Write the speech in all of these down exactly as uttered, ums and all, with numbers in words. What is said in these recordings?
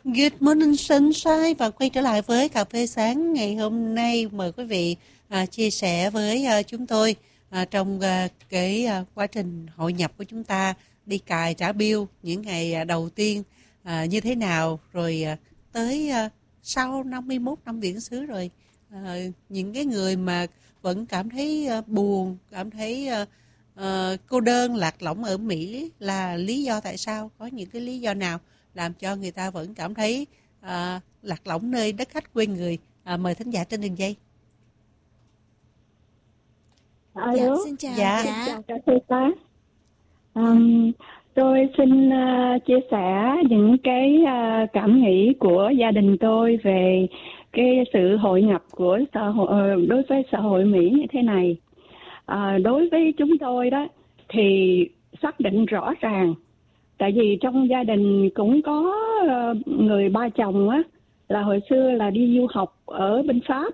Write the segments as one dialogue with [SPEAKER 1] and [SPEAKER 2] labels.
[SPEAKER 1] Good morning sunshine, và quay trở lại với cà phê sáng ngày hôm nay. Mời quý vị à, chia sẻ với à, chúng tôi à, trong à, cái à, quá trình hội nhập của chúng ta, đi cài trả bill những ngày à, đầu tiên à, như thế nào, rồi à, tới à, sau năm mươi mốt năm viễn xứ rồi, à, những cái người mà vẫn cảm thấy à, buồn, cảm thấy à, à, cô đơn lạc lõng ở Mỹ là lý do tại sao, có những cái lý do nào làm cho người ta vẫn cảm thấy à, lạc lõng nơi đất khách quê người. À, mời thính giả trên đường dây.
[SPEAKER 2] Alo,
[SPEAKER 3] Dạ, xin chào.
[SPEAKER 1] Dạ.
[SPEAKER 2] xin chào cả thầy tá. Um, tôi xin uh, chia sẻ những cái uh, cảm nghĩ của gia đình tôi về cái sự hội nhập của xã hội uh, đối với xã hội Mỹ như thế này. Uh, đối với chúng tôi đó thì xác định rõ ràng, tại vì trong gia đình cũng có uh, người ba chồng á, là hồi xưa là đi du học ở bên Pháp.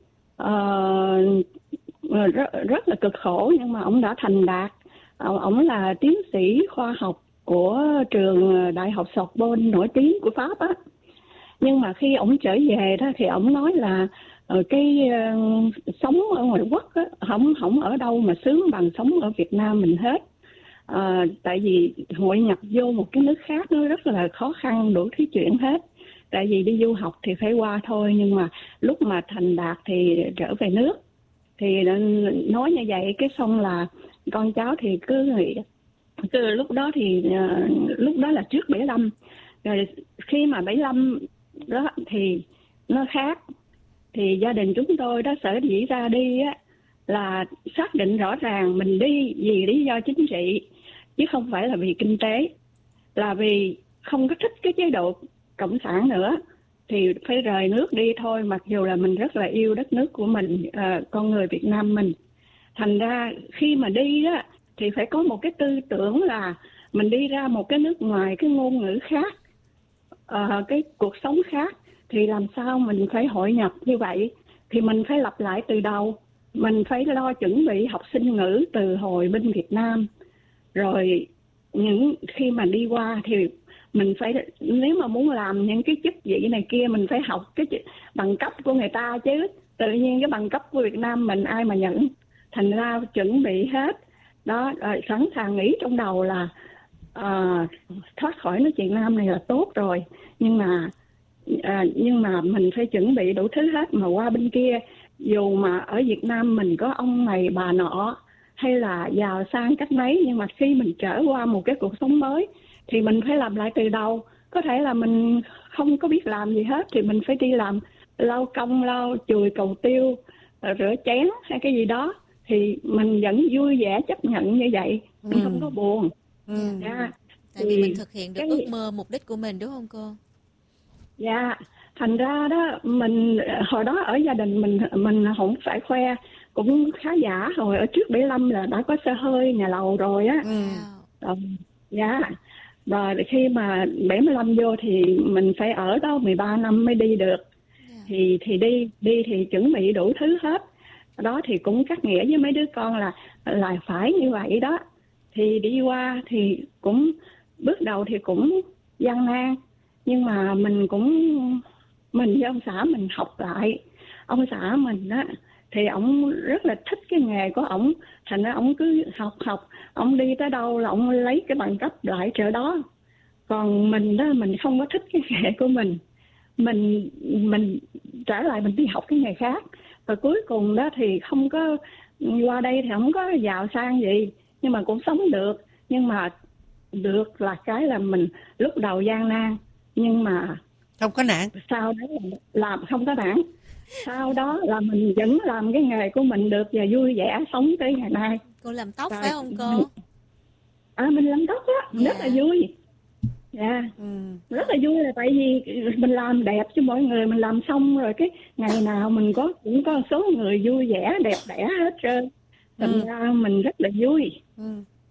[SPEAKER 2] Uh, rất, rất là cực khổ nhưng mà ông đã thành đạt. Ông là tiến sĩ khoa học của trường đại học Sorbonne nổi tiếng của Pháp á. Nhưng mà khi ông trở về đó thì ông nói là cái uh, sống ở ngoài quốc á, không không ở đâu mà sướng bằng sống ở Việt Nam mình hết. À, tại vì hội nhập vô một cái nước khác nó rất là khó khăn, đủ thứ chuyện hết. Tại vì đi du học thì phải qua thôi, nhưng mà lúc mà thành đạt thì trở về nước. Thì nói như vậy cái xong là con cháu thì cứ nghĩ, từ lúc đó thì uh, lúc đó là trước bảy lăm, rồi khi mà bảy lăm đó thì nó khác. Thì gia đình chúng tôi đó sở dĩ ra đi á là xác định rõ ràng mình đi vì lý do chính trị chứ không phải là vì kinh tế, là vì không có thích cái chế độ cộng sản nữa thì phải rời nước đi thôi, mặc dù là mình rất là yêu đất nước của mình, uh, con người Việt Nam mình. Thành ra khi mà đi đó thì phải có một cái tư tưởng là mình đi ra một cái nước ngoài, cái ngôn ngữ khác, uh, cái cuộc sống khác, thì làm sao mình phải hội nhập như vậy, thì mình phải lặp lại từ đầu. Mình phải lo chuẩn bị học sinh ngữ từ hồi bên Việt Nam, rồi những khi mà đi qua thì mình phải, nếu mà muốn làm những cái chức vị này kia, mình phải học cái bằng cấp của người ta chứ. Tự nhiên cái bằng cấp của Việt Nam mình ai mà nhận. Thành ra chuẩn bị hết đó, rồi sẵn sàng nghĩ trong đầu là à, thoát khỏi nước Việt Nam này là tốt rồi, nhưng mà à, nhưng mà mình phải chuẩn bị đủ thứ hết. Mà qua bên kia, dù mà ở Việt Nam mình có ông này bà nọ hay là giàu sang cách mấy, nhưng mà khi mình trở qua một cái cuộc sống mới thì mình phải làm lại từ đầu. Có thể là mình không có biết làm gì hết thì mình phải đi làm lau công, lau chùi, cầu tiêu, rửa chén hay cái gì đó, thì mình vẫn vui vẻ chấp nhận như vậy, mình ừ. không có buồn.
[SPEAKER 1] Ừ.
[SPEAKER 2] Yeah.
[SPEAKER 3] Tại vì mình thực hiện được cái... ước mơ, mục đích của mình, đúng không cô?
[SPEAKER 2] Dạ, yeah. Thành ra đó mình hồi đó ở gia đình mình mình không phải khoe, cũng khá giả. Hồi ở trước bảy lăm là đã có xe hơi, nhà lầu rồi á.
[SPEAKER 1] Ừ.
[SPEAKER 2] Dạ. Yeah. Và khi mà bảy mươi lăm vô thì mình phải ở đó mười ba năm mới đi được. Yeah. Thì thì đi đi thì chuẩn bị đủ thứ hết. Đó thì cũng cắt nghĩa với mấy đứa con là là phải như vậy đó. Thì đi qua thì cũng bước đầu thì cũng gian nan, nhưng mà mình cũng mình với ông xã mình học lại. Ông xã mình á thì ổng rất là thích cái nghề của ổng, thành ra ổng cứ học học, ổng đi tới đâu là ổng lấy cái bằng cấp lại chỗ đó. Còn mình đó, mình không có thích cái nghề của mình, mình mình trở lại mình đi học cái nghề khác. Và cuối cùng đó thì không có, qua đây thì không có giàu sang gì, nhưng mà cũng sống được. Nhưng mà được là cái là mình lúc đầu gian nan, nhưng mà
[SPEAKER 1] không có nản.
[SPEAKER 2] Sau đó làm không có nản. Sau đó là mình vẫn làm cái nghề của mình được và vui vẻ sống tới ngày nay.
[SPEAKER 3] Cô làm tóc
[SPEAKER 2] Và
[SPEAKER 3] phải không cô?
[SPEAKER 2] Mình, à, mình làm tóc á, dạ. Rất là vui. Dạ, yeah. ừ. Rất là vui là tại vì mình làm đẹp cho mọi người, mình làm xong rồi cái ngày nào mình có cũng có số người vui vẻ đẹp đẽ hết trơn. Thành ừ. ra mình rất là vui. Ừ.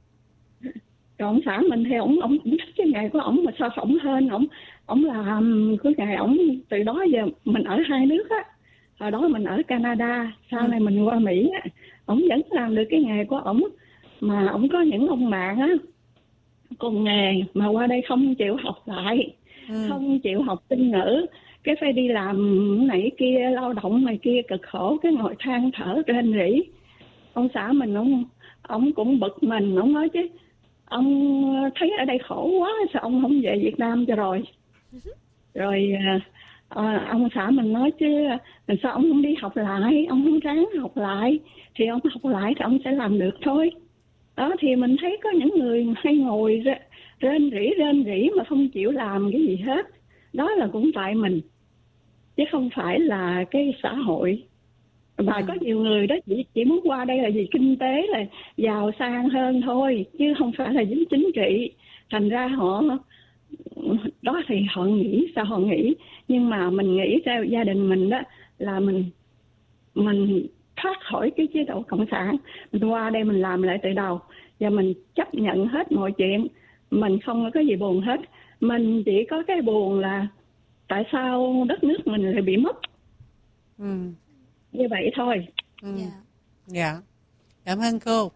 [SPEAKER 2] Còn ông xã mình thì ổng ổng cũng thích cái nghề của ổng, mà sao ổng hơn ổng ổng làm cái nghề ổng từ đó giờ. Mình ở hai nước á, hồi đó mình ở Canada, sau ừ. này mình qua Mỹ á, ổng vẫn làm được cái nghề của ổng. Mà ổng có những ông bạn á cùng nghề mà qua đây không chịu học lại, ừ. không chịu học tinh ngữ, cái phải đi làm này kia, lao động này kia cực khổ, cái ngồi than thở rên rỉ. Ông xã mình ông ông cũng bực mình, ông nói chứ ông thấy ở đây khổ quá, sao ông không về Việt Nam cho rồi. Rồi à, ông xã mình nói chứ sao ông không đi học lại, ông không ráng học lại, thì ông học lại thì ông sẽ làm được thôi. Đó, thì mình thấy có những người hay ngồi rên rỉ rên rỉ mà không chịu làm cái gì hết. Đó là cũng tại mình, chứ không phải là cái xã hội. Và ừ. có nhiều người đó chỉ, chỉ muốn qua đây là vì kinh tế, là giàu sang hơn thôi, chứ không phải là dính chính trị. Thành ra họ, đó thì họ nghĩ sao họ nghĩ. Nhưng mà mình nghĩ theo gia đình mình đó là mình mình thoát khỏi cái chế độ cộng sản, mình qua đây mình làm lại từ đầu và mình chấp nhận hết mọi chuyện. Mình không có gì buồn hết. Mình chỉ có cái buồn là tại sao đất nước mình lại bị mất.
[SPEAKER 1] Ừ.
[SPEAKER 2] Như vậy thôi.
[SPEAKER 1] Ừ. Yeah. Dạ. Cảm ơn cô.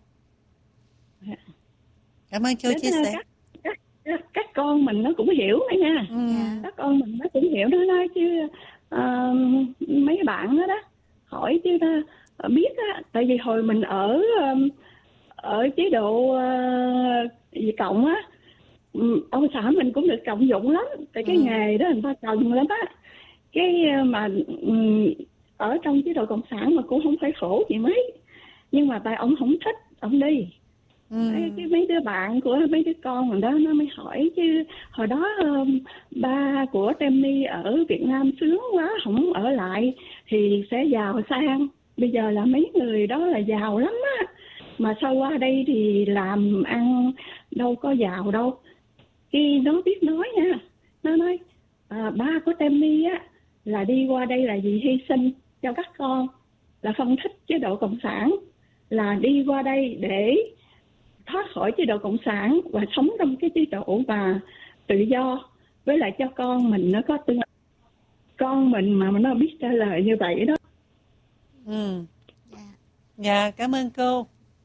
[SPEAKER 1] Cảm ơn cô chia sẻ.
[SPEAKER 2] Các, các, các con mình nó cũng hiểu đấy nha. Ừ. Các con mình nó cũng hiểu, nó nói chứ uh, mấy bạn đó đó hỏi chứ đó, biết á, tại vì hồi mình ở ở chế độ uh, gì cộng á, ông xã mình cũng được trọng dụng lắm, tại cái ừ. nghề đó người ta cần lắm á. Cái mà ở trong chế độ cộng sản mà cũng không phải khổ gì mấy, nhưng mà tại ông không thích, ông đi. Ừ. Cái, cái mấy đứa bạn của mấy đứa con mình đó nó mới hỏi chứ hồi đó um, ba của Tammy ở Việt Nam sướng quá, không ở lại thì sẽ giàu sang. Bây giờ là mấy người đó là giàu lắm á, mà sao qua đây thì làm ăn đâu có giàu đâu. Khi nó biết nói nha, nó nói à, ba của Tammy á là đi qua đây là vì hy sinh cho các con, là không thích chế độ cộng sản, là đi qua đây để thoát khỏi chế độ cộng sản và sống trong cái chế độ và tự do, với lại cho con mình nó có tương con mình mà nó biết trả lời như vậy đó.
[SPEAKER 1] Ừ. Dạ, cảm ơn cô.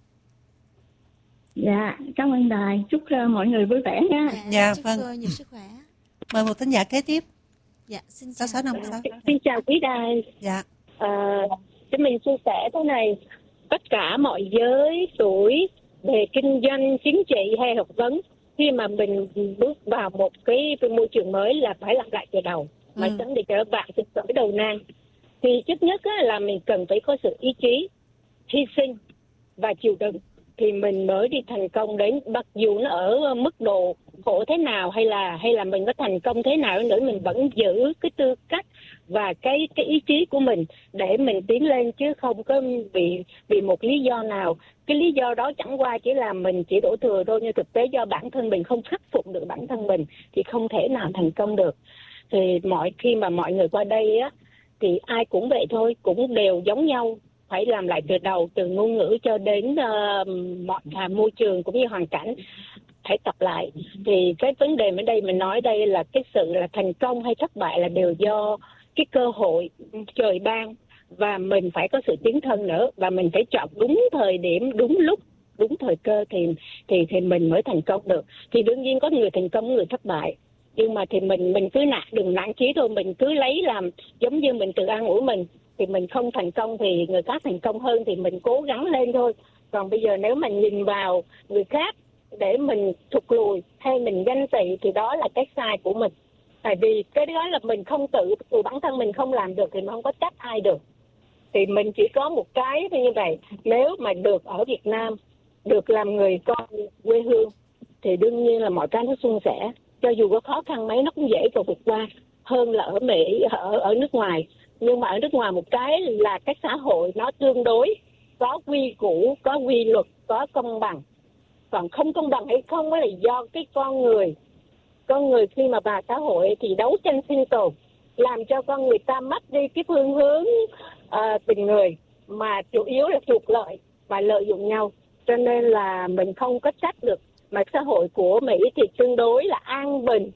[SPEAKER 2] Dạ, cảm ơn đài. Chúc uh, mọi người vui vẻ nha.
[SPEAKER 3] Dạ,
[SPEAKER 1] dạ
[SPEAKER 3] chúc
[SPEAKER 1] vâng.
[SPEAKER 3] cô nhiều sức khỏe.
[SPEAKER 1] Mời một thính giả kế tiếp.
[SPEAKER 3] Dạ, xin
[SPEAKER 1] chào. sáu sáu năm sáu.
[SPEAKER 4] Xin chào quý đài.
[SPEAKER 1] Dạ.
[SPEAKER 4] À, cho mình chia sẻ thế này, tất cả mọi giới tuổi về kinh doanh, chính trị hay học vấn, khi mà mình bước vào một cái môi trường mới là phải làm lại từ đầu, ừ. mà tránh để trở bạn từ cái đầu nan. Thì trước nhất á, là mình cần phải có sự ý chí, hy sinh và chịu đựng thì mình mới đi thành công đến, mặc dù nó ở mức độ khổ thế nào hay là hay là mình có thành công thế nào nữa, mình vẫn giữ cái tư cách và cái cái ý chí của mình để mình tiến lên, chứ không có vì vì một lý do nào. Cái lý do đó chẳng qua chỉ là mình chỉ đổ thừa thôi, nhưng thực tế do bản thân mình không khắc phục được bản thân mình thì không thể nào thành công được. Thì mọi khi mà mọi người qua đây á thì ai cũng vậy thôi, cũng đều giống nhau, phải làm lại từ đầu, từ ngôn ngữ cho đến uh, mọi uh, môi trường cũng như hoàn cảnh, phải tập lại. Thì cái vấn đề ở đây mình nói đây là cái sự là thành công hay thất bại là đều do cái cơ hội trời ban, và mình phải có sự tiến thân nữa, và mình phải chọn đúng thời điểm, đúng lúc, đúng thời cơ thì thì thì mình mới thành công được. Thì đương nhiên có người thành công, người thất bại, nhưng mà thì mình mình cứ nặng đừng nặng chí thôi, mình cứ lấy làm giống như mình tự an ủi mình. Thì mình không thành công thì người khác thành công hơn thì mình cố gắng lên thôi. Còn bây giờ nếu mà nhìn vào người khác để mình thụt lùi hay mình ganh tị thì đó là cái sai của mình. Tại vì cái đó là mình không tự, từ bản thân mình không làm được thì mình không có trách ai được. Thì mình chỉ có một cái như vậy, nếu mà được ở Việt Nam, được làm người con quê hương thì đương nhiên là mọi cái nó suôn sẻ. Cho dù có khó khăn mấy nó cũng dễ rồi vượt qua hơn là ở Mỹ, ở ở nước ngoài. Nhưng mà ở nước ngoài một cái là cái xã hội nó tương đối có quy củ, có quy luật, có công bằng. Còn không công bằng hay không là do cái con người. Con người khi mà vào xã hội thì đấu tranh sinh tồn, làm cho con người ta mất đi cái phương hướng uh, tình người, mà chủ yếu là trục lợi và lợi dụng nhau. Cho nên là mình không có trách được. Mà xã hội của Mỹ thì tương đối là an bình.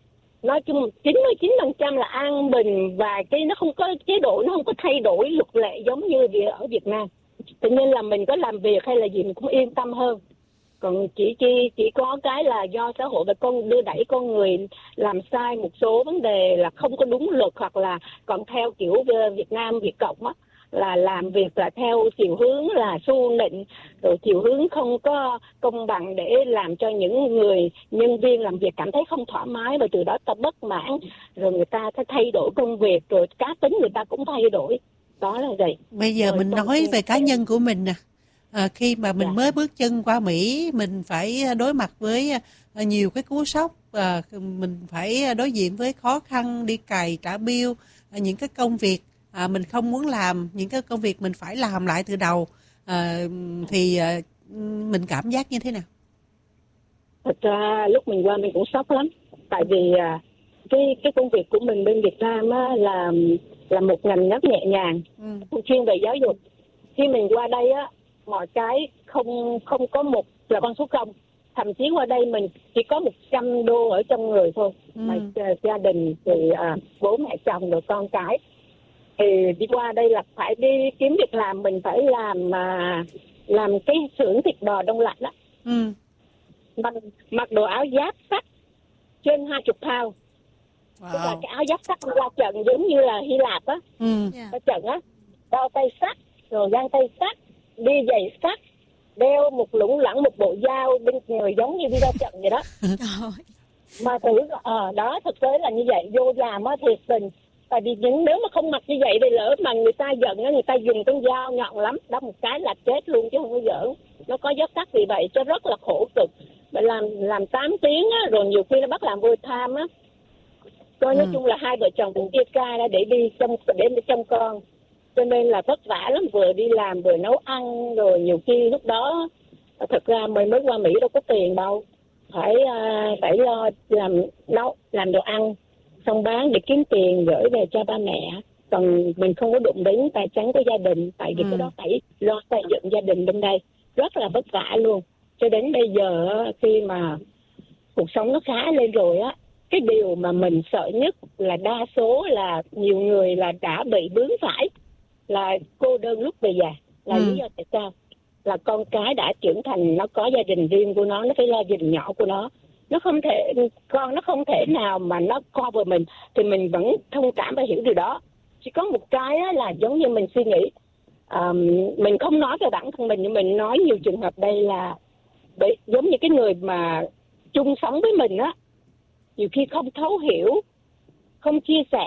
[SPEAKER 4] Nói chung chín mươi chín phần trăm là an bình, và cái nó không có chế độ, nó không có thay đổi luật lệ giống như ở Việt Nam. Cho nên là mình có làm việc hay là gì mình cũng yên tâm hơn. Còn chỉ chỉ chỉ có cái là do xã hội và con đưa đẩy con người làm sai một số vấn đề là không có đúng luật, hoặc là còn theo kiểu Việt Nam Việt Cộng á, là làm việc là theo chiều hướng là xu nịnh, rồi chiều hướng không có công bằng, để làm cho những người nhân viên làm việc cảm thấy không thoải mái, và từ đó ta bất mãn, rồi người ta sẽ thay đổi công việc, rồi cá tính người ta cũng thay đổi. Đó là vậy.
[SPEAKER 1] Bây giờ
[SPEAKER 4] rồi
[SPEAKER 1] mình nói về cá nhân của mình nè. À, khi mà mình
[SPEAKER 4] dạ.
[SPEAKER 1] mới bước chân qua Mỹ, mình phải đối mặt với à, nhiều cái cú sốc, à, mình phải đối diện với khó khăn, đi cày trả bill, à, những cái công việc à, mình không muốn làm, những cái công việc mình phải làm lại từ đầu, à, thì à, mình cảm giác như thế nào?
[SPEAKER 4] Thật ra lúc mình qua mình cũng sốc lắm, tại vì à, cái cái công việc của mình bên Việt Nam á, là là một ngành rất nhẹ nhàng, ừ. chuyên về giáo dục. Khi mình qua đây á, mọi cái không không có một là con số không, thậm chí qua đây mình chỉ có một trăm đô ở trong người thôi, ừ. mà gia đình thì à, bố mẹ chồng rồi con cái, thì đi qua đây là phải đi kiếm việc làm, mình phải làm mà làm cái xưởng thịt bò đông lạnh á, ừ. mặc, mặc đồ áo giáp sắt trên hai chục pound, wow. tức là cái áo giáp sắt ra trận giống như là Hy Lạp á, ừ. ra trận á, bao tay sắt rồi găng tay sắt, đi giày sắt, đeo một lủng lẳng một bộ dao bên người giống như đi ra trận vậy đó. Mà thử ờ à, đó thực tế là như vậy, vô làm á thiệt tình, tại vì những nếu mà không mặc như vậy thì lỡ mà người ta giận á, người ta dùng con dao nhọn lắm đâm một cái là chết luôn chứ không có giỡn. Nó có dấu sắc vì vậy cho rất là khổ cực. Mà làm làm tám tiếng á, rồi nhiều khi nó bắt làm vô tham á. Coi nói ừ. chung là hai vợ chồng cũng chia ca ra để đi trong để đi trông con, cho nên là vất vả lắm, vừa đi làm vừa nấu ăn, rồi nhiều khi lúc đó thật ra mình mới qua Mỹ đâu có tiền đâu, phải uh, phải lo làm nấu làm đồ ăn xong bán để kiếm tiền gửi về cho ba mẹ, còn mình không có đụng đến tài chính của gia đình, tại vì ừ. cái đó phải lo xây dựng gia đình bên đây rất là vất vả luôn. Cho đến bây giờ khi mà cuộc sống nó khá lên rồi á, cái điều mà mình sợ nhất là đa số là nhiều người là đã bị bướng phải là cô đơn lúc về già. Là ừ. lý do tại sao? Là con cái đã trưởng thành, nó có gia đình riêng của nó, nó phải lo gia đình nhỏ của nó. Nó không thể, con nó không thể nào mà nó cover mình, thì mình vẫn thông cảm và hiểu điều đó. Chỉ có một cái là giống như mình suy nghĩ, um, mình không nói về bản thân mình, nhưng mình nói nhiều trường hợp đây là bởi, giống như cái người mà chung sống với mình á, nhiều khi không thấu hiểu, không chia sẻ,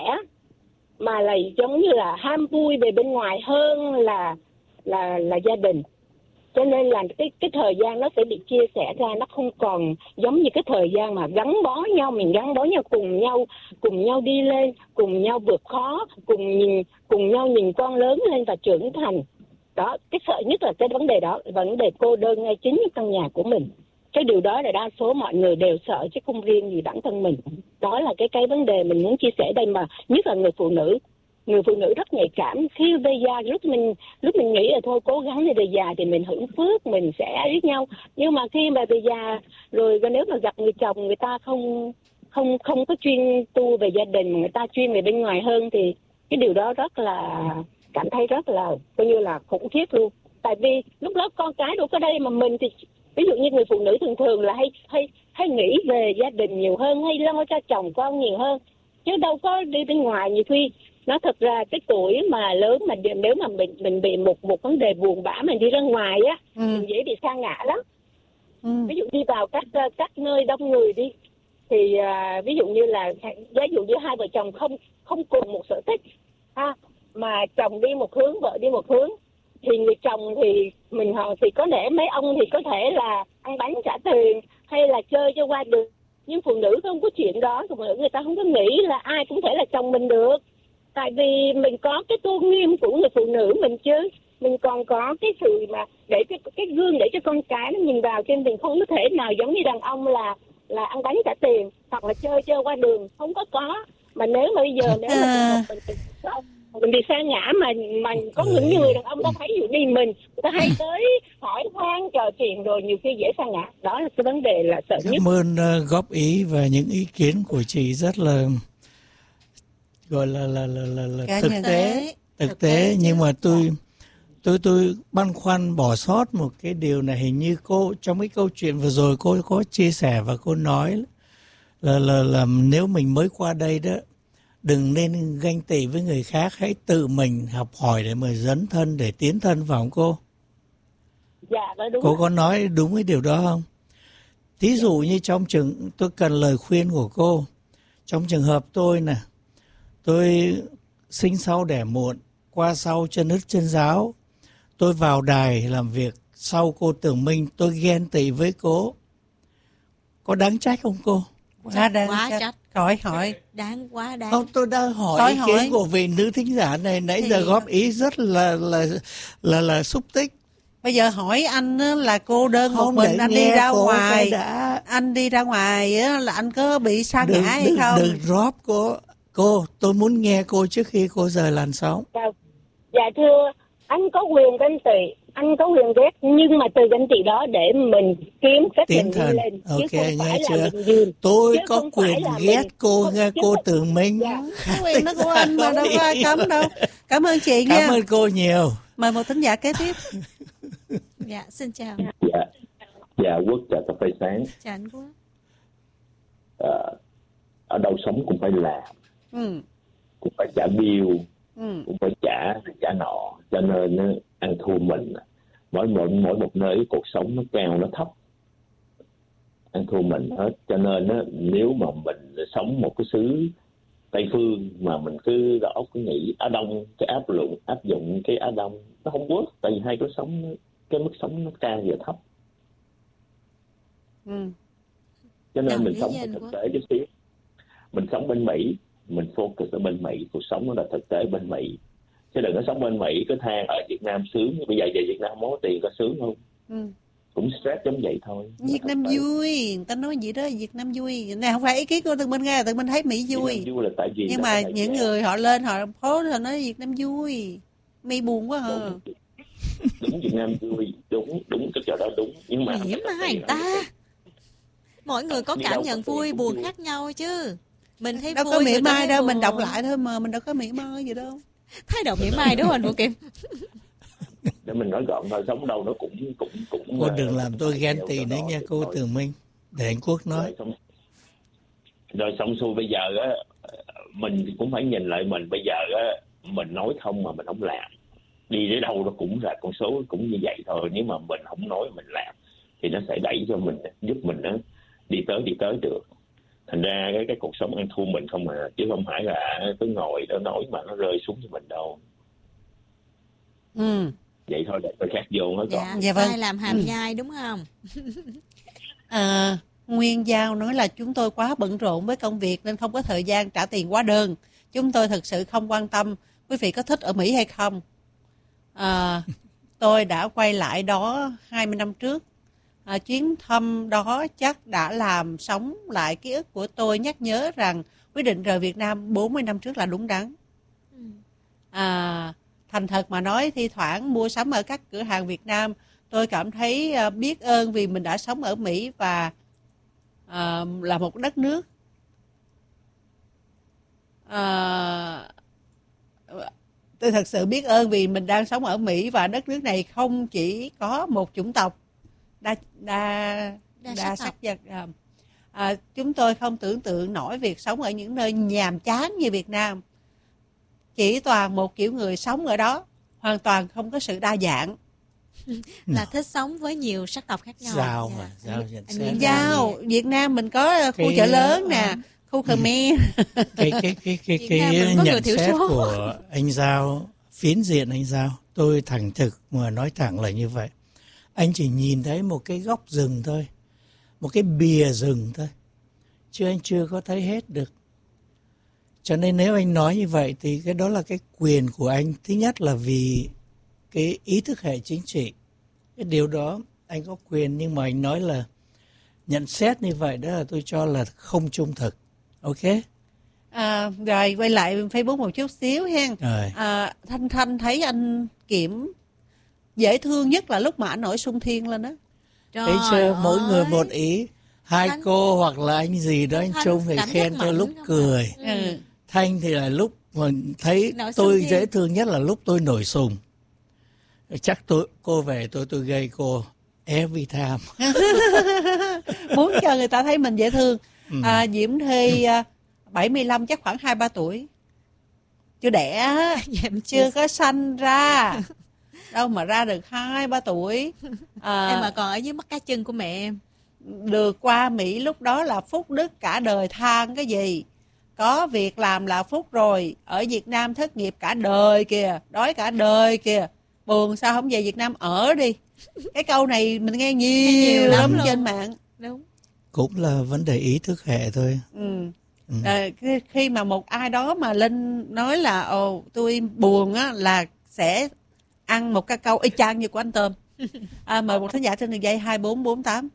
[SPEAKER 4] mà là giống như là ham vui về bên ngoài hơn là là là gia đình. Cho nên là cái cái thời gian nó sẽ bị chia sẻ ra, nó không còn giống như cái thời gian mà gắn bó nhau, mình gắn bó nhau cùng nhau, cùng nhau đi lên, cùng nhau vượt khó, cùng nhìn cùng nhau nhìn con lớn lên và trưởng thành. Đó, cái sợ nhất là cái vấn đề đó, vấn đề cô đơn ngay chính căn nhà của mình. Cái điều đó là đa số mọi người đều sợ chứ không riêng gì bản thân mình. Đó là cái cái vấn đề mình muốn chia sẻ đây, mà nhất là người phụ nữ. Người phụ nữ rất nhạy cảm. Khi về già, lúc mình lúc mình nghĩ là thôi cố gắng để về già thì mình hưởng phước, mình sẽ biết nhau. Nhưng mà khi mà về già rồi, nếu mà gặp người chồng, người ta không không không có chuyên tu về gia đình, mà người ta chuyên về bên ngoài hơn, thì cái điều đó rất là cảm thấy rất là coi như là khủng khiếp luôn. Tại vì lúc đó con cái đâu có đây, mà mình thì ví dụ như người phụ nữ thường thường là hay hay hay nghĩ về gia đình nhiều hơn, hay lo cho chồng con nhiều hơn, chứ đâu có đi bên ngoài. Nhiều khi nó thật ra cái tuổi mà lớn mà nếu mà mình mình bị một một vấn đề buồn bã, mình đi ra ngoài á, ừ. mình dễ bị sa ngã lắm. Ừ. Ví dụ đi vào các các nơi đông người đi, thì uh, ví dụ như là ví dụ như hai vợ chồng không không cùng một sở thích ha, mà chồng đi một hướng, vợ đi một hướng, thì người chồng thì mình họ thì có lẽ mấy ông thì có thể là ăn bánh trả tiền hay là chơi cho qua được, nhưng phụ nữ không có chuyện đó. Phụ nữ người ta không có nghĩ là ai cũng thể là chồng mình được, tại vì mình có cái tôn nghiêm của người phụ nữ mình chứ, mình còn có cái sự mà để cái cái gương để cho con cái nó nhìn vào, trên mình không có thể nào giống như đàn ông là là ăn bánh trả tiền hoặc là chơi chơi qua đường, không có có. Mà nếu mà bây giờ nếu mà mình mình, mình bị sa ngã mà mà có những người đàn ông đó thấy dụ đi mình, người ta hay tới hỏi han trò chuyện rồi nhiều khi dễ sa ngã. Đó là cái vấn đề là sợ nhất.
[SPEAKER 5] Cảm ơn uh, góp ý và những ý kiến của chị rất là gọi là là là là, là thực tế thực, thực tế, tế nhưng mà tôi tôi tôi băn khoăn bỏ sót một cái điều này. Hình như cô trong cái câu chuyện vừa rồi cô có chia sẻ và cô nói là là là nếu mình mới qua đây đó, đừng nên ganh tị với người khác, hãy tự mình học hỏi để mà dấn thân, để tiến thân vào không cô?
[SPEAKER 4] Dạ, đó đúng.
[SPEAKER 5] Cô có nói đúng cái điều đó không? Thí dụ như trong trường, tôi cần lời khuyên của cô. Trong trường hợp tôi nè, tôi sinh sau đẻ muộn, qua sau chân ướt chân ráo, tôi vào đài làm việc sau cô Tường Minh, tôi ghen tị với cô. Có đáng trách không cô?
[SPEAKER 1] Quá đáng
[SPEAKER 3] quá
[SPEAKER 1] trách.
[SPEAKER 3] trách.
[SPEAKER 1] Hỏi hỏi.
[SPEAKER 3] Đáng quá đáng.
[SPEAKER 5] Không, tôi đang hỏi
[SPEAKER 1] Hỏi
[SPEAKER 5] ý
[SPEAKER 1] hỏi.
[SPEAKER 5] kiến của vị nữ thính giả này, nãy
[SPEAKER 3] Thì-
[SPEAKER 5] giờ góp ý rất là là là là xúc tích.
[SPEAKER 1] Bây giờ hỏi anh á, là cô đơn một
[SPEAKER 5] Không,
[SPEAKER 1] mình,
[SPEAKER 5] để
[SPEAKER 1] anh đi
[SPEAKER 5] nghe
[SPEAKER 1] ra
[SPEAKER 5] cô
[SPEAKER 1] ngoài.
[SPEAKER 5] cái đã.
[SPEAKER 1] Anh đi ra ngoài á, là anh có bị sa
[SPEAKER 5] Đừng,
[SPEAKER 1] ngã hay
[SPEAKER 5] đừng,
[SPEAKER 1] không?
[SPEAKER 5] đừng drop cô. Cô, tôi muốn nghe cô trước khi cô rời làn sóng.
[SPEAKER 4] Dạ, dạ thưa, anh có quyền ganh tị, anh có quyền ghét, nhưng mà từ ganh tị đó để mình kiếm cách
[SPEAKER 5] Tiến
[SPEAKER 4] mình đi
[SPEAKER 5] thần.
[SPEAKER 4] lên,
[SPEAKER 5] Ok,
[SPEAKER 4] chứ không
[SPEAKER 5] nghe
[SPEAKER 4] phải
[SPEAKER 5] chưa?
[SPEAKER 4] là mình dìm.
[SPEAKER 5] Tôi
[SPEAKER 4] Chứ
[SPEAKER 5] có
[SPEAKER 4] không phải
[SPEAKER 5] quyền
[SPEAKER 4] là
[SPEAKER 5] ghét
[SPEAKER 4] mình-
[SPEAKER 5] cô,
[SPEAKER 4] không,
[SPEAKER 5] nghe
[SPEAKER 4] chứ
[SPEAKER 5] cô
[SPEAKER 4] không-
[SPEAKER 5] Tường Minh.
[SPEAKER 4] Dạ.
[SPEAKER 1] Cái quyền đó của anh mà đâu có ai cấm đâu. Cảm ơn chị nha.
[SPEAKER 5] Cảm ơn cô nhiều.
[SPEAKER 1] Mời một thính giả kế tiếp.
[SPEAKER 3] Dạ, xin chào.
[SPEAKER 6] Dạ, dạ Quốc chào cà phê sáng.
[SPEAKER 3] Chào anh Quốc.
[SPEAKER 6] Ờ, ở đâu sống cũng phải làm,
[SPEAKER 1] Ừ.
[SPEAKER 6] cũng phải trả bill,
[SPEAKER 1] Ừ.
[SPEAKER 6] cũng phải trả trả nọ, cho nên á, ăn thua mình. Mỗi mỗi mỗi một nơi cuộc sống nó cao nó thấp, ăn thua mình hết. Cho nên á, nếu mà mình sống một cái xứ Tây phương mà mình cứ đầu óc cứ nghĩ Á Đông, cái áp dụng áp dụng cái Á Đông nó không work, tại vì hai cái sống cái mức sống nó cao và thấp.
[SPEAKER 1] Ừ.
[SPEAKER 6] Cho nên
[SPEAKER 3] Đồng
[SPEAKER 6] mình
[SPEAKER 3] ý
[SPEAKER 6] sống
[SPEAKER 3] với
[SPEAKER 6] phải
[SPEAKER 3] anh
[SPEAKER 6] thực
[SPEAKER 3] Quốc.
[SPEAKER 6] tế chút xíu. Mình sống bên Mỹ, mình focus ở bên Mỹ, cuộc sống nó là thực tế bên Mỹ. Chứ đừng có sống bên Mỹ cứ than ở Việt Nam sướng, bây giờ về Việt Nam không có tiền có sướng không?
[SPEAKER 1] Ừ.
[SPEAKER 6] Cũng stress giống vậy thôi.
[SPEAKER 1] Việt Nam
[SPEAKER 6] Thực tế.
[SPEAKER 1] vui, người ta nói vậy đó, Việt Nam vui. Này không phải ý kiến của Tường Minh nghe, Tường Minh thấy Mỹ
[SPEAKER 6] Việt
[SPEAKER 1] vui.
[SPEAKER 6] Nam vui là tại vì
[SPEAKER 1] Nhưng
[SPEAKER 6] là
[SPEAKER 1] mà
[SPEAKER 6] tại
[SPEAKER 1] những
[SPEAKER 6] vì-
[SPEAKER 1] người họ lên họ post họ nói Việt Nam vui. Mỹ buồn quá hả?
[SPEAKER 6] đúng, đúng Việt Nam vui, đúng đúng cái chỗ đó đúng. Nhưng mà
[SPEAKER 3] Mỉa mai người ta. Mỗi người có
[SPEAKER 6] Đi
[SPEAKER 3] cảm
[SPEAKER 6] đâu
[SPEAKER 3] nhận
[SPEAKER 6] có
[SPEAKER 3] vui
[SPEAKER 6] tiền
[SPEAKER 3] buồn
[SPEAKER 6] cũng vui.
[SPEAKER 3] khác nhau chứ. Mình thấy
[SPEAKER 1] Đâu
[SPEAKER 3] vui
[SPEAKER 1] có mỉa
[SPEAKER 3] người ta
[SPEAKER 1] mai
[SPEAKER 3] thấy
[SPEAKER 1] đâu,
[SPEAKER 3] buồn.
[SPEAKER 1] mình đọc lại thôi mà, mình đâu có mỉa mai gì đâu.
[SPEAKER 3] Thái độ mỉa mai đúng không anh Vũ Kim?
[SPEAKER 6] để mình nói gọn thôi, sống đâu nó cũng cũng cũng.
[SPEAKER 5] Cô
[SPEAKER 6] uh,
[SPEAKER 5] đừng làm tôi ghen tị
[SPEAKER 6] theo
[SPEAKER 5] nữa
[SPEAKER 6] đó
[SPEAKER 5] nha
[SPEAKER 6] thì
[SPEAKER 5] cô
[SPEAKER 6] thôi.
[SPEAKER 5] Tường Minh. Để anh Quốc nói.
[SPEAKER 6] Rồi xong, rồi xong xuôi bây giờ á, mình cũng phải nhìn lại mình bây giờ á, mình nói không mà mình không làm, đi đến đâu nó cũng là con số cũng như vậy thôi. Nếu mà mình không nói mình làm thì nó sẽ đẩy cho mình, giúp mình nó đi tới đi tới được. Thành ra cái cái cuộc sống ăn thua mình không mà, chứ không phải là cứ ngồi đó nói mà nó rơi xuống cho mình đâu.
[SPEAKER 1] Ừ.
[SPEAKER 6] Vậy thôi, để tôi khác vô nó
[SPEAKER 3] Dạ,
[SPEAKER 6] còn.
[SPEAKER 1] Dạ vâng.
[SPEAKER 3] sai làm hàm
[SPEAKER 1] Ừ.
[SPEAKER 3] nhai đúng không?
[SPEAKER 1] À, Nguyên Giao nói là chúng tôi quá bận rộn với công việc nên không có thời gian trả tiền hóa đơn. Chúng tôi thực sự không quan tâm quý vị có thích ở Mỹ hay không. À, tôi đã quay lại đó hai mươi năm trước. À, chuyến thăm đó chắc đã làm sống lại ký ức của tôi, nhắc nhớ rằng quyết định rời Việt Nam bốn mươi năm trước là đúng đắn. À, thành thật mà nói, thi thoảng mua sắm ở các cửa hàng Việt Nam, tôi cảm thấy à, biết ơn vì mình đã sống ở Mỹ và à, là một đất nước à, tôi thật sự biết ơn vì mình đang sống ở Mỹ và đất nước này không chỉ có một chủng tộc đa đa
[SPEAKER 3] Đa
[SPEAKER 1] đa
[SPEAKER 3] sắc tộc.
[SPEAKER 1] sắc dân. À, à, chúng tôi không tưởng tượng nổi việc sống ở những nơi nhàm chán như Việt Nam, chỉ toàn một kiểu người sống ở đó, hoàn toàn không có sự đa dạng.
[SPEAKER 3] Là thích sống với nhiều sắc tộc khác nhau.
[SPEAKER 5] Giao
[SPEAKER 3] Dạ.
[SPEAKER 5] mà, Giao
[SPEAKER 3] Anh-
[SPEAKER 5] nhận
[SPEAKER 3] anh
[SPEAKER 5] xét.
[SPEAKER 3] Nguyên
[SPEAKER 1] Giao, Việt Nam mình có khu
[SPEAKER 5] Cái-
[SPEAKER 1] chợ lớn nè,
[SPEAKER 5] à.
[SPEAKER 1] khu Khmer.
[SPEAKER 5] cái cái cái cái
[SPEAKER 3] Việt
[SPEAKER 5] cái
[SPEAKER 3] Nam mình có người
[SPEAKER 5] nhận
[SPEAKER 3] thiểu
[SPEAKER 5] xét
[SPEAKER 3] số.
[SPEAKER 5] của anh Giao, phiến diện anh Giao, tôi thẳng thực mà nói thẳng là như vậy. Anh chỉ nhìn thấy một cái góc rừng thôi, một cái bìa rừng thôi, chứ anh chưa có thấy hết được. Cho nên nếu anh nói như vậy thì cái đó là cái quyền của anh. Thứ nhất là vì cái ý thức hệ chính trị, cái điều đó anh có quyền, nhưng mà anh nói là nhận xét như vậy đó là tôi cho là không trung thực. Ok?
[SPEAKER 1] À, rồi quay lại Facebook một chút xíu hen.
[SPEAKER 5] Rồi.
[SPEAKER 1] À, Thanh Thanh thấy anh Kiểm dễ thương nhất là lúc mà anh nổi Xuân Thiên lên đó.
[SPEAKER 3] Trời
[SPEAKER 5] Thấy chưa, mỗi người
[SPEAKER 3] ơi.
[SPEAKER 5] một ý. Hai
[SPEAKER 3] Anh-
[SPEAKER 5] cô hoặc là anh gì đó, anh
[SPEAKER 3] Thanh
[SPEAKER 5] Trung thì
[SPEAKER 3] cảm
[SPEAKER 5] khen
[SPEAKER 3] giác
[SPEAKER 5] tôi
[SPEAKER 3] mạnh
[SPEAKER 5] lúc
[SPEAKER 3] không ạ?
[SPEAKER 5] cười.
[SPEAKER 1] Ừ.
[SPEAKER 5] Thanh thì là lúc mà thấy
[SPEAKER 3] Nổi
[SPEAKER 5] tôi
[SPEAKER 3] sung
[SPEAKER 5] dễ
[SPEAKER 3] thiên.
[SPEAKER 5] thương nhất là lúc tôi nổi sùng. Chắc tôi cô về tôi tôi gây cô every time.
[SPEAKER 1] Muốn cho người ta thấy mình dễ thương.
[SPEAKER 5] Ừ.
[SPEAKER 1] À, Diễm Thi à, bảy mươi lăm, chắc khoảng hai ba tuổi. Chưa đẻ, chưa có sanh ra. Đâu mà ra được hai ba tuổi. À,
[SPEAKER 3] Em mà còn ở dưới mắt cá chân của mẹ em.
[SPEAKER 1] được qua Mỹ lúc đó là phúc đức cả đời, than cái gì. Có việc làm là phúc rồi. Ở Việt Nam thất nghiệp cả đời kìa, đói cả đời kìa. Buồn sao không về Việt Nam ở đi. Cái câu này mình nghe nhiều,
[SPEAKER 3] nhiều lắm
[SPEAKER 1] lắm
[SPEAKER 3] luôn.
[SPEAKER 1] trên mạng.
[SPEAKER 3] Đúng.
[SPEAKER 5] Cũng là vấn đề ý thức hệ thôi.
[SPEAKER 1] Ừ.
[SPEAKER 5] Ừ.
[SPEAKER 1] À, khi, khi mà một ai đó mà lên nói là ồ tôi buồn á, là sẽ ăn một cái câu y chang như của anh Tôm. À, mời một thính giả trên đường dây hai bốn bốn tám.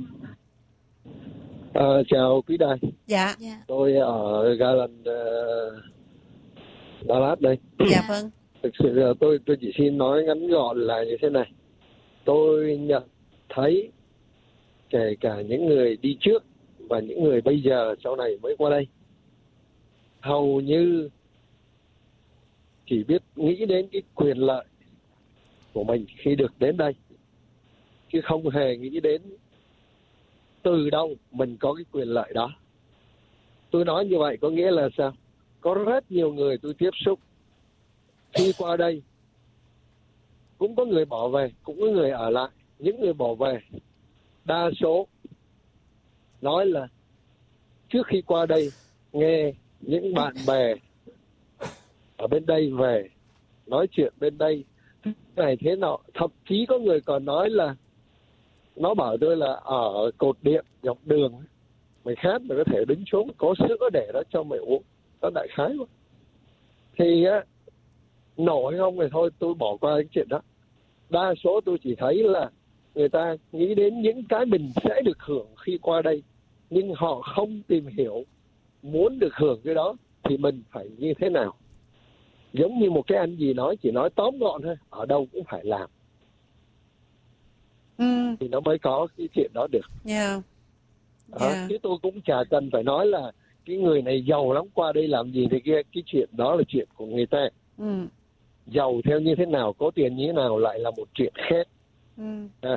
[SPEAKER 7] À, chào quý đài.
[SPEAKER 1] Dạ.
[SPEAKER 3] Dạ.
[SPEAKER 7] Tôi ở Garland, uh, Dallas đây.
[SPEAKER 1] Dạ vâng.
[SPEAKER 7] Thực sự là tôi tôi chỉ xin nói ngắn gọn là như thế này. Tôi nhận thấy kể cả những người đi trước và những người bây giờ sau này mới qua đây, hầu như chỉ biết nghĩ đến cái quyền lợi của mình khi được đến đây, chứ không hề nghĩ đến từ đâu mình có cái quyền lợi đó. Tôi nói như vậy có nghĩa là sao? Có rất nhiều người tôi tiếp xúc khi qua đây, cũng có người bỏ về, cũng có người ở lại. Những người bỏ về đa số nói là trước khi qua đây nghe những bạn bè ở bên đây về nói chuyện bên đây này thế nọ, thậm chí có người còn nói là nó bảo tôi là ở cột điện dọc đường mày khát mày có thể đứng xuống có sữa để đó cho mày uống, nó đại khái quá. Thì á, nổi không thì thôi tôi bỏ qua cái chuyện đó. Đa số tôi chỉ thấy là người ta nghĩ đến những cái mình sẽ được hưởng khi qua đây, nhưng họ không tìm hiểu muốn được hưởng cái đó thì mình phải như thế nào. Giống như một cái anh gì nói, chỉ nói tóm gọn thôi, ở đâu cũng phải làm.
[SPEAKER 1] Ừ.
[SPEAKER 7] Thì nó mới có cái chuyện đó được.
[SPEAKER 1] Yeah.
[SPEAKER 7] Đó,
[SPEAKER 1] Yeah.
[SPEAKER 7] chứ tôi cũng chả cần phải nói là cái người này giàu lắm qua đây làm gì thì kia. Cái chuyện đó là chuyện của người ta.
[SPEAKER 1] Ừ.
[SPEAKER 7] Giàu theo như thế nào, có tiền như thế nào lại là một chuyện khác.
[SPEAKER 1] Ừ.
[SPEAKER 7] À.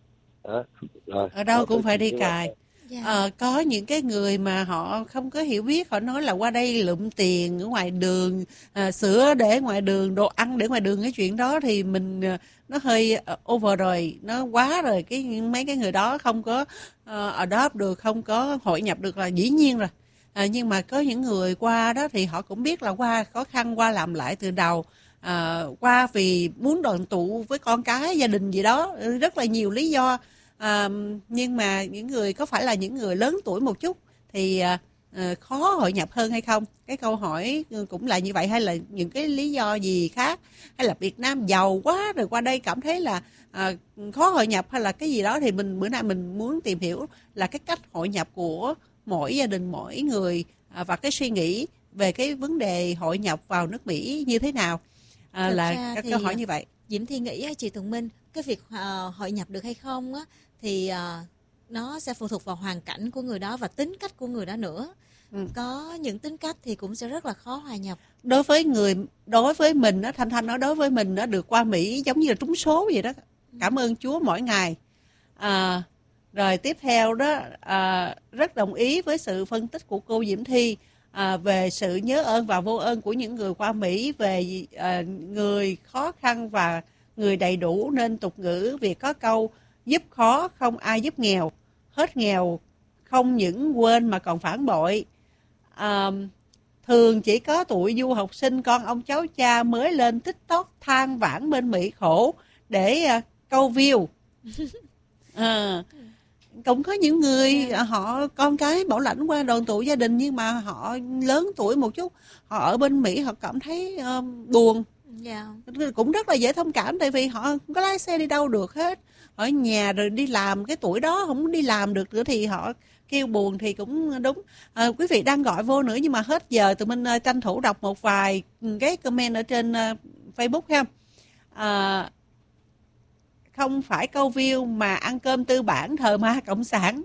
[SPEAKER 7] Đó. Rồi.
[SPEAKER 1] Ở đâu
[SPEAKER 7] Đó,
[SPEAKER 1] cũng phải đi
[SPEAKER 7] như
[SPEAKER 1] cài.
[SPEAKER 7] vậy.
[SPEAKER 3] Dạ.
[SPEAKER 1] Ờ, có những cái người mà họ không có hiểu biết, họ nói là qua đây lụm tiền ở ngoài đường, à, sữa để ngoài đường, đồ ăn để ngoài đường, cái chuyện đó thì mình à, nó hơi over rồi, nó quá rồi. Cái mấy cái người đó không có uh, adopt được, không có hội nhập được là dĩ nhiên rồi. À, nhưng mà có những người qua đó thì họ cũng biết là qua khó khăn, qua làm lại từ đầu, à, qua vì muốn đoàn tụ với con cái, gia đình gì đó, rất là nhiều lý do. À, nhưng mà những người có phải là những người lớn tuổi một chút thì à, à, khó hội nhập hơn hay không? Cái câu hỏi cũng là như vậy, hay là những cái lý do gì khác, hay là Việt Nam giàu quá rồi qua đây cảm thấy là à, khó hội nhập, hay là cái gì đó, thì mình bữa nay mình muốn tìm hiểu là cái cách hội nhập của mỗi gia đình, mỗi người, à, và cái suy nghĩ về cái vấn đề hội nhập vào nước Mỹ như thế nào, à, là các câu hỏi như vậy.
[SPEAKER 3] Diễm Thi nghĩ chị Thuận Minh, cái việc uh, hội nhập được hay không á, thì uh, nó sẽ phụ thuộc vào hoàn cảnh của người đó và tính cách của người đó nữa. Ừ. Có những tính cách thì cũng sẽ rất là khó hòa nhập.
[SPEAKER 1] Đối với người, đối với mình đó, Thanh Thanh nói đối với mình nó được qua Mỹ giống như là trúng số vậy đó. Cảm ơn Chúa mỗi ngày. À, rồi tiếp theo đó, à, rất đồng ý với sự phân tích của cô Diễm Thi à, về sự nhớ ơn và vô ơn của những người qua Mỹ, về à, người khó khăn và người đầy đủ, nên tục ngữ Việt có câu giúp khó không ai giúp nghèo, hết nghèo không những quên mà còn phản bội. À, thường chỉ có tụi du học sinh con ông cháu cha mới lên TikTok than vãn bên Mỹ khổ để uh, câu view. À, cũng có những người yeah. họ con cái bảo lãnh qua đoàn tụ gia đình, nhưng mà họ lớn tuổi một chút, họ ở bên Mỹ họ cảm thấy uh, buồn. Yeah. Cũng rất là dễ thông cảm, tại vì họ không có lái xe đi đâu được hết, ở nhà rồi đi làm, cái tuổi đó không đi làm được nữa thì họ kêu buồn thì cũng đúng. À, quý vị đang gọi vô nữa nhưng mà hết giờ, tụi mình uh, tranh thủ đọc một vài cái comment ở trên uh, Facebook ha. À, không phải câu view mà ăn cơm tư bản thờ ma cộng sản.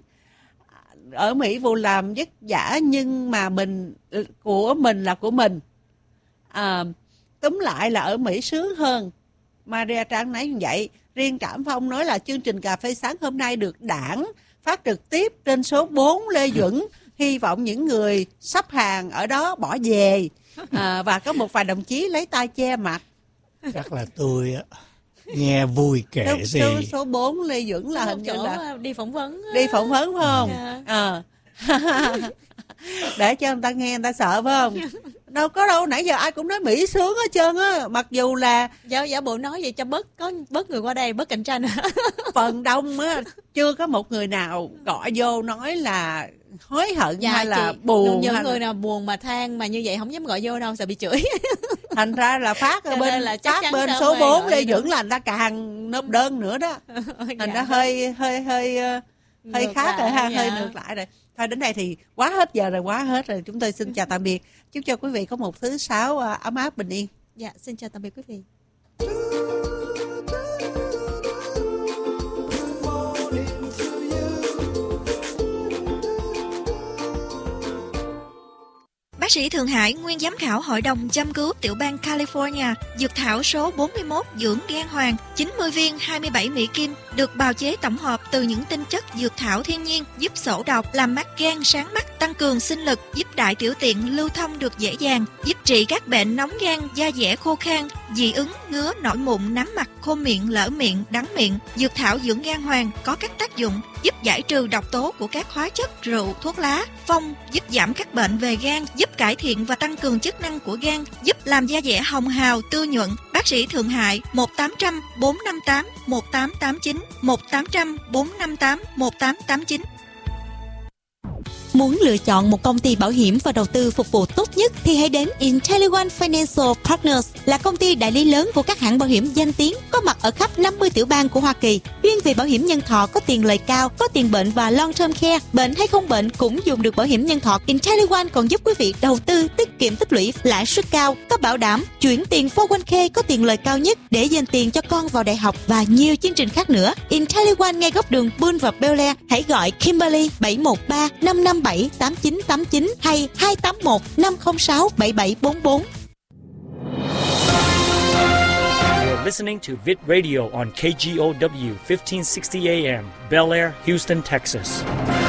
[SPEAKER 1] Ở Mỹ vụ làm vất vả nhưng mà mình của mình là của mình. À, túm lại là ở Mỹ sướng hơn Maria Trang nói như vậy. Riêng Trạm Phong nói là chương trình Cà phê Sáng hôm nay được đảng phát trực tiếp trên số bốn Lê Duẩn. Hy vọng những người sắp hàng ở đó bỏ về. À, và có một vài đồng chí lấy tay che mặt.
[SPEAKER 5] Chắc là tôi nghe vui kể
[SPEAKER 1] số,
[SPEAKER 5] gì.
[SPEAKER 1] Số, số bốn Lê Duẩn là
[SPEAKER 3] số
[SPEAKER 1] hình như là
[SPEAKER 3] đi phỏng vấn.
[SPEAKER 1] Đi phỏng vấn phải không?
[SPEAKER 3] Yeah.
[SPEAKER 1] À. Để cho người ta nghe người ta sợ phải không? Đâu có đâu, nãy giờ ai cũng nói Mỹ sướng hết trơn á, mặc dù là
[SPEAKER 3] Giả, giả bộ nói vậy cho bớt có bớt người qua đây, bớt cạnh tranh.
[SPEAKER 1] Phần đông á chưa có một người nào gọi vô nói là hối hận dạ, hay là chị, buồn.
[SPEAKER 3] Những
[SPEAKER 1] hay
[SPEAKER 3] người
[SPEAKER 1] là...
[SPEAKER 3] nào buồn mà than mà như vậy không dám gọi vô đâu, sợ bị chửi.
[SPEAKER 1] Thành ra là phát ở bên là phát bên số bốn Lê Duẩn là người ta càng nộp đơn nữa đó. Thành dạ. ra hơi hơi hơi hơi ngược khác rồi ha, dạ. hơi ngược lại rồi. Thôi đến đây thì quá hết giờ rồi, quá hết rồi. Chúng tôi xin chào tạm biệt. Chúc cho quý vị có một thứ sáu ấm áp bình yên.
[SPEAKER 3] Dạ, xin chào tạm biệt quý vị.
[SPEAKER 8] Bác sĩ Thượng Hải, nguyên giám khảo Hội đồng chăm cứu tiểu bang California, dược thảo số bốn mươi mốt dưỡng gan hoàng, chín mươi viên hai mươi bảy mỹ kim, được bào chế tổng hợp từ những tinh chất dược thảo thiên nhiên, giúp xổ độc, làm mắt gan sáng mắt, tăng cường sinh lực, giúp đại tiểu tiện lưu thông được dễ dàng, giúp trị các bệnh nóng gan, da dẻ khô khan, dị ứng, ngứa, nổi mụn, nám mặt, khô miệng, lở miệng, đắng miệng. Dược thảo dưỡng gan hoàng có các tác dụng giúp giải trừ độc tố của các hóa chất, rượu, thuốc lá, phong, giúp giảm các bệnh về gan, giúp cải thiện và tăng cường chức năng của gan, giúp làm da dẻ hồng hào, tươi nhuận. Bác sĩ Thượng Hải một tám không không bốn năm tám một tám tám chín một tám không không bốn năm tám một tám tám chín.
[SPEAKER 9] Muốn lựa chọn một công ty bảo hiểm và đầu tư phục vụ tốt nhất thì hãy đến IntelliOne Financial Partners, là công ty đại lý lớn của các hãng bảo hiểm danh tiếng, có mặt ở khắp năm mươi tiểu bang của Hoa Kỳ, chuyên về bảo hiểm nhân thọ có tiền lời cao, có tiền bệnh và long term care, bệnh hay không bệnh cũng dùng được bảo hiểm nhân thọ. IntelliOne còn giúp quý vị đầu tư, tiết kiệm tích lũy, lãi suất cao, có bảo đảm, chuyển tiền four oh one k có tiền lời cao nhất để dành tiền cho con vào đại học và nhiều chương trình khác nữa. IntelliOne ngay góc đường Bull và Bel Air, hãy gọi Kimberly bảy một ba năm năm bảy tám chín tám chín hay hai tám một năm không sáu bảy bảy bốn bốn.
[SPEAKER 10] You're listening to Vid Radio on K G O W fifteen sixty A M, Bel Air, Houston, Texas.